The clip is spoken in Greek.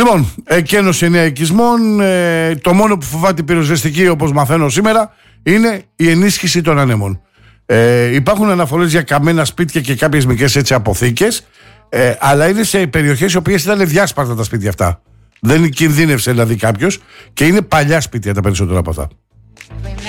Λοιπόν, εκένωση νέα οικισμών. Το μόνο που φοβάται η πυροσβεστική, όπως μαθαίνω σήμερα, είναι η ενίσχυση των ανέμων. Υπάρχουν αναφορές για καμένα σπίτια και κάποιες μικρές έτσι αποθήκες, αλλά είναι σε περιοχές οι οποίες ήταν διάσπαρτα τα σπίτια αυτά. Δεν κινδύνευσε δηλαδή κάποιος, και είναι παλιά σπίτια τα περισσότερα από αυτά.